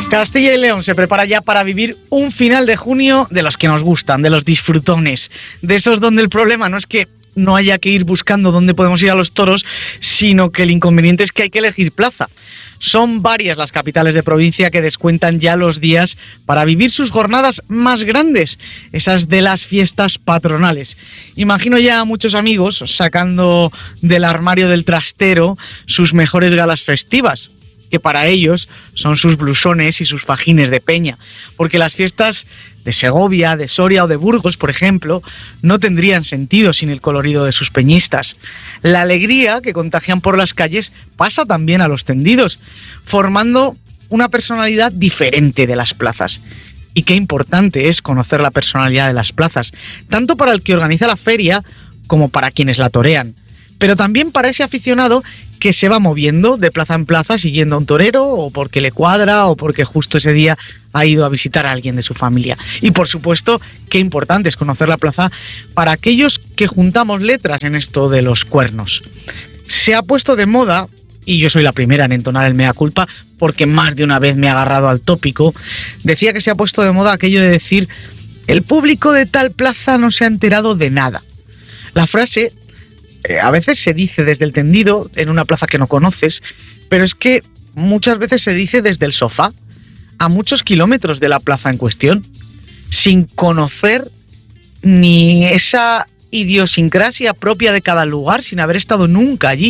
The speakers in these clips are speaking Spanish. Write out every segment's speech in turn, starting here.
Castilla y León se prepara ya para vivir un final de junio de los que nos gustan, de los disfrutones, de esos donde el problema no es que no haya que ir buscando dónde podemos ir a los toros, sino que el inconveniente es que hay que elegir plaza. Son varias las capitales de provincia que descuentan ya los días para vivir sus jornadas más grandes, esas de las fiestas patronales. Imagino ya a muchos amigos sacando del armario del trastero sus mejores galas festivas, que para ellos son sus blusones y sus fajines de peña, porque las fiestas de Segovia, de Soria o de Burgos, por ejemplo, no tendrían sentido sin el colorido de sus peñistas. La alegría que contagian por las calles pasa también a los tendidos, formando una personalidad diferente de las plazas. Y qué importante es conocer la personalidad de las plazas, tanto para el que organiza la feria como para quienes la torean, pero también para ese aficionado que se va moviendo de plaza en plaza siguiendo a un torero, o porque le cuadra, o porque justo ese día ha ido a visitar a alguien de su familia. Y por supuesto, qué importante es conocer la plaza para aquellos que juntamos letras en esto de los cuernos. Se ha puesto de moda, y yo soy la primera en entonar el mea culpa, porque más de una vez me he agarrado al tópico, decía que se ha puesto de moda aquello de decir: el público de tal plaza no se ha enterado de nada. La frase a veces se dice desde el tendido, en una plaza que no conoces, pero es que muchas veces se dice desde el sofá, a muchos kilómetros de la plaza en cuestión, sin conocer ni esa idiosincrasia propia de cada lugar, sin haber estado nunca allí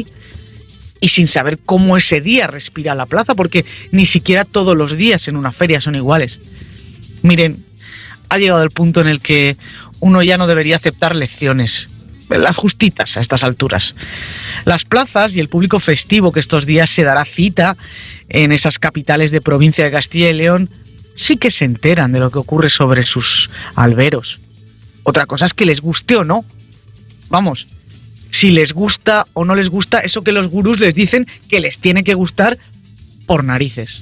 y sin saber cómo ese día respira la plaza, porque ni siquiera todos los días en una feria son iguales. Miren, ha llegado el punto en el que uno ya no debería aceptar lecciones, las justitas a estas alturas. Las plazas y el público festivo que estos días se dará cita en esas capitales de provincia de Castilla y León sí que se enteran de lo que ocurre sobre sus alberos. Otra cosa es que les guste o no. Vamos, si les gusta o no les gusta eso que los gurús les dicen que les tiene que gustar por narices.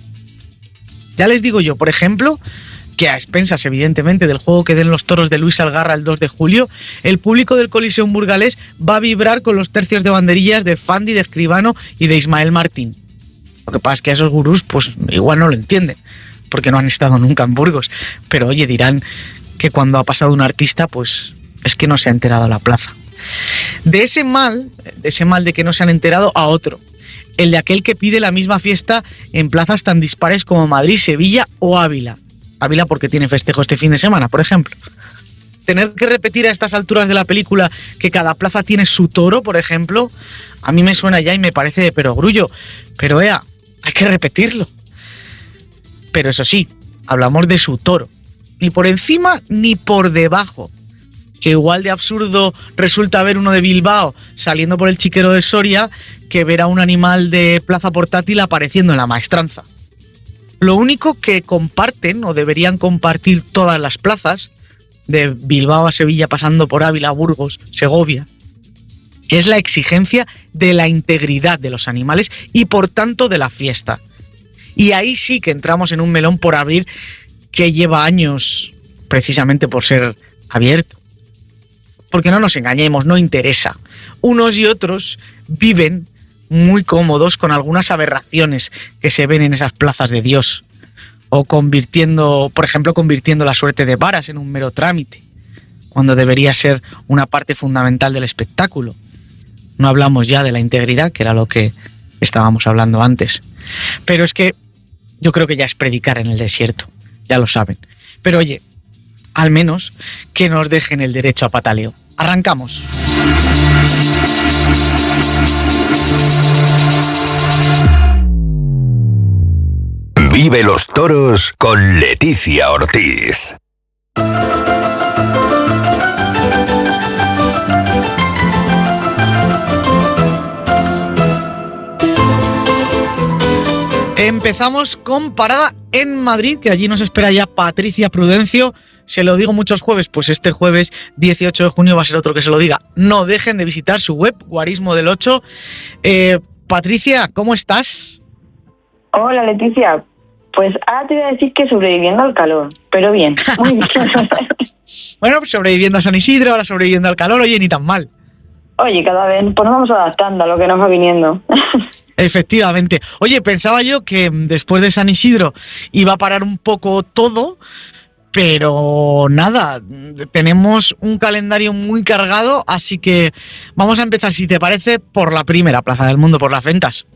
Ya les digo yo, por ejemplo, que a expensas, evidentemente, del juego que den los toros de Luis Algarra el 2 de julio, el público del Coliseum burgalés va a vibrar con los tercios de banderillas de Fandi, de Escribano y de Ismael Martín. Lo que pasa es que a esos gurús, pues igual no lo entienden, porque no han estado nunca en Burgos. Pero oye, dirán que cuando ha pasado un artista, pues es que no se ha enterado la plaza. De ese mal de que no se han enterado, a otro. El de aquel que pide la misma fiesta en plazas tan dispares como Madrid, Sevilla o Ávila. Ávila porque tiene festejo este fin de semana, por ejemplo. Tener que repetir a estas alturas de la película que cada plaza tiene su toro, por ejemplo, a mí me suena ya y me parece de perogrullo. Pero hay que repetirlo. Pero eso sí, hablamos de su toro. Ni por encima ni por debajo. Que igual de absurdo resulta ver uno de Bilbao saliendo por el Chiquero de Soria que ver a un animal de plaza portátil apareciendo en la Maestranza. Lo único que comparten, o deberían compartir todas las plazas, de Bilbao a Sevilla pasando por Ávila, Burgos, Segovia, es la exigencia de la integridad de los animales y por tanto de la fiesta. Y ahí sí que entramos en un melón por abrir que lleva años precisamente por ser abierto. Porque no nos engañemos, no interesa. Unos y otros viven muy cómodos con algunas aberraciones que se ven en esas plazas de Dios, o convirtiendo la suerte de varas en un mero trámite, cuando debería ser una parte fundamental del espectáculo. No hablamos ya de la integridad, que era lo que estábamos hablando antes. Pero es que yo creo que ya es predicar en el desierto, ya lo saben. Pero oye, al menos que nos dejen el derecho a pataleo. Arrancamos. Vive los toros con Leticia Ortiz. Empezamos con parada en Madrid, que allí nos espera ya Patricia Prudencio. Se lo digo muchos jueves, pues este jueves 18 de junio va a ser otro que se lo diga. No dejen de visitar su web, Guarismo del 8. Patricia, ¿cómo estás? Hola, Leticia. Pues ahora te voy a decir que sobreviviendo al calor, pero bien, muy bien. Bueno, pues sobreviviendo a San Isidro, ahora sobreviviendo al calor, oye, ni tan mal. Oye, cada vez pues nos vamos adaptando a lo que nos va viniendo. Efectivamente. Oye, pensaba yo que después de San Isidro iba a parar un poco todo, pero nada, tenemos un calendario muy cargado, así que vamos a empezar, si te parece, por la primera plaza del mundo, por las ventas.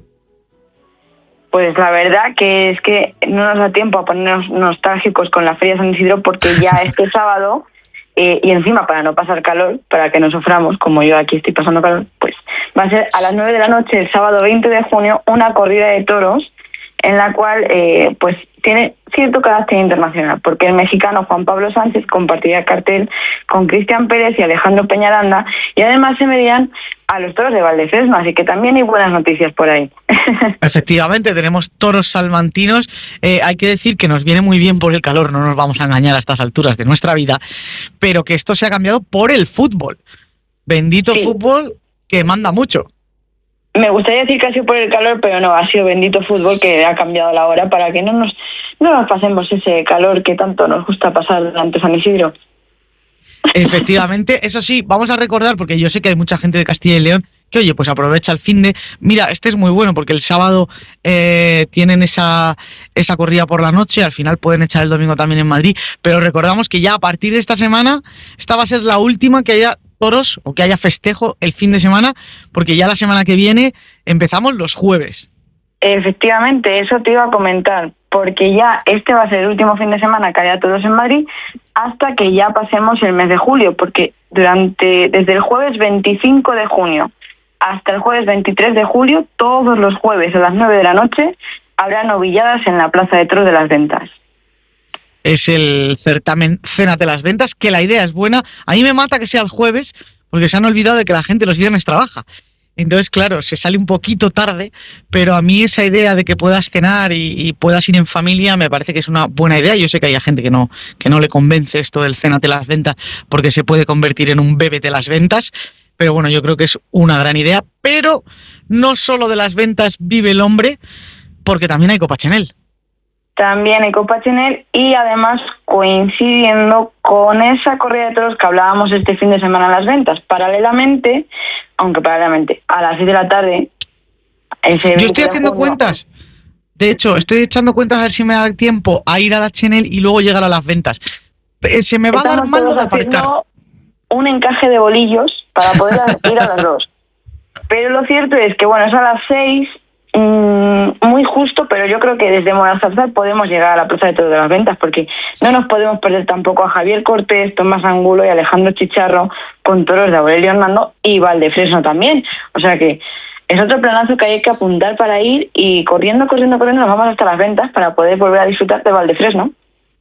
Pues la verdad que es que no nos da tiempo a ponernos nostálgicos con la Feria de San Isidro, porque ya este sábado, y encima para no pasar calor, para que no suframos, como yo aquí estoy pasando calor, pues va a ser a las 9 de la noche, el sábado 20 de junio, una corrida de toros en la cual pues tiene cierto carácter internacional, porque el mexicano Juan Pablo Sánchez compartirá cartel con Cristian Pérez y Alejandro Peñaranda, y además se medían a los toros de Valdefresno, así que también hay buenas noticias por ahí. Efectivamente, tenemos toros salmantinos. Hay que decir que nos viene muy bien por el calor, no nos vamos a engañar a estas alturas de nuestra vida, pero que esto se ha cambiado por el fútbol. Bendito Sí. fútbol que manda mucho. Me gustaría decir que ha sido por el calor, pero no, ha sido bendito fútbol que ha cambiado la hora para que no nos pasemos ese calor que tanto nos gusta pasar durante San Isidro. Efectivamente, eso sí, vamos a recordar, porque yo sé que hay mucha gente de Castilla y León que, oye, pues aprovecha el finde. Mira, este es muy bueno porque el sábado tienen esa corrida por la noche, al final pueden echar el domingo también en Madrid, pero recordamos que ya a partir de esta semana, esta va a ser la última que haya toros o que haya festejo el fin de semana, porque ya la semana que viene empezamos los jueves. Efectivamente, eso te iba a comentar, porque ya este va a ser el último fin de semana que haya toros en Madrid hasta que ya pasemos el mes de julio, porque desde el jueves 25 de junio hasta el jueves 23 de julio, todos los jueves a las 9 de la noche, habrá novilladas en la Plaza de Toros de las Ventas. Es el certamen Cénate las Ventas, que la idea es buena. A mí me mata que sea el jueves, porque se han olvidado de que la gente los viernes trabaja. Entonces, claro, se sale un poquito tarde, pero a mí esa idea de que puedas cenar y puedas ir en familia me parece que es una buena idea. Yo sé que hay gente que no le convence esto del Cénate las Ventas, porque se puede convertir en un bébete las ventas, pero bueno, yo creo que es una gran idea. Pero no solo de las ventas vive el hombre, porque también hay Copa Chenel. También hay Copa Chenel, y además coincidiendo con esa corrida de toros que hablábamos este fin de semana en las ventas. Paralelamente, a las 6 de la tarde... Yo estoy haciendo cuentas. De hecho, estoy echando cuentas a ver si me da tiempo a ir a la Chenel y luego llegar a las ventas. Se me va a dar mal lo de aparcar. Un encaje de bolillos para poder ir a las 2. Pero lo cierto es que, bueno, es a las 6... muy justo, pero yo creo que desde Morazarzal podemos llegar a la Plaza de Toros de las Ventas, porque no nos podemos perder tampoco a Javier Cortés, Tomás Angulo y Alejandro Chicharro con toros de Aurelio Hernando y Valdefresno también. O sea que es otro planazo que hay que apuntar para ir, y corriendo nos vamos hasta las Ventas para poder volver a disfrutar de Valdefresno.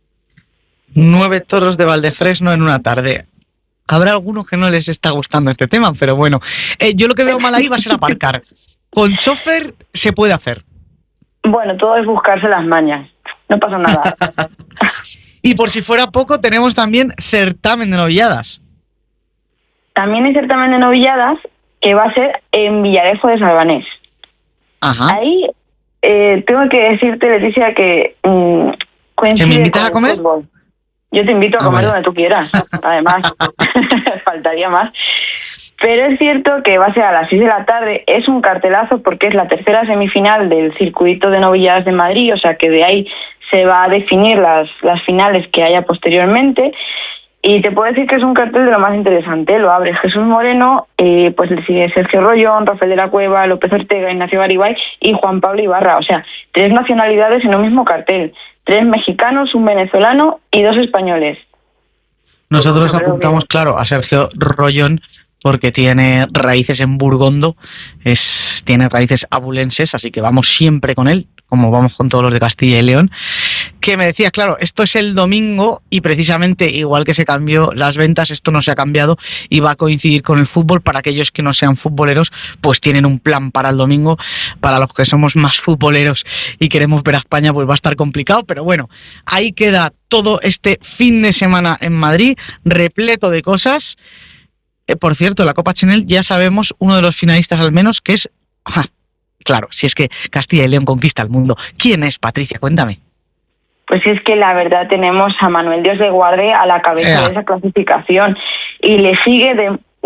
9 toros de Valdefresno en una tarde. Habrá algunos que no les está gustando este tema, pero bueno. Yo lo que veo mal ahí va a ser aparcar. Con chofer se puede hacer. Bueno, todo es buscarse las mañas. No pasa nada. Y por si fuera poco, tenemos también certamen de novilladas. También hay certamen de novilladas que va a ser en Villarejo de Salvanés. Ajá. Ahí tengo que decirte, Leticia, que coincide. ¿Que me invitas con a comer? Fútbol. Yo te invito a comer vale. donde tú quieras, además. Faltaría más. Pero es cierto que va a ser a las 6 de la tarde. Es un cartelazo porque es la tercera semifinal del circuito de novilladas de Madrid, o sea que de ahí se va a definir las finales que haya posteriormente. Y te puedo decir que es un cartel de lo más interesante. Lo abre Jesús Moreno, pues le sigue Sergio Rollón, Rafael de la Cueva, López Ortega, Ignacio Garibay y Juan Pablo Ibarra. O sea, 3 nacionalidades en un mismo cartel. 3 mexicanos, un venezolano y 2 españoles. Nosotros apuntamos, claro, a Sergio Rollón porque tiene raíces en Burgondo, tiene raíces abulenses, así que vamos siempre con él, como vamos con todos los de Castilla y León. Que me decías, claro, esto es el domingo y precisamente igual que se cambió las ventas, esto no se ha cambiado y va a coincidir con el fútbol. Para aquellos que no sean futboleros, pues tienen un plan para el domingo. Para los que somos más futboleros y queremos ver a España, pues va a estar complicado, pero bueno, ahí queda todo este fin de semana en Madrid, repleto de cosas. Por cierto, la Copa Chenel ya sabemos uno de los finalistas al menos, que es... claro, si es que Castilla y León conquista el mundo. ¿Quién es, Patricia? Cuéntame. Pues es que la verdad tenemos a Manuel Dios de Guarde a la cabeza de esa clasificación, y le sigue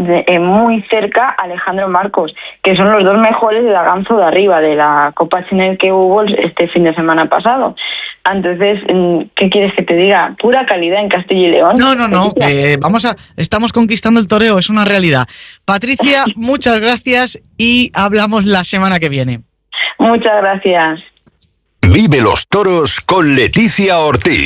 muy cerca a Alejandro Marcos, que son los dos mejores de la Ganzo de arriba, de la Copa Chenel que hubo este fin de semana pasado. Entonces, ¿qué quieres que te diga? Pura calidad en Castilla y León. No, estamos conquistando el toreo, es una realidad. Patricia, muchas gracias y hablamos la semana que viene. Muchas gracias. Vive los toros con Leticia Ortiz.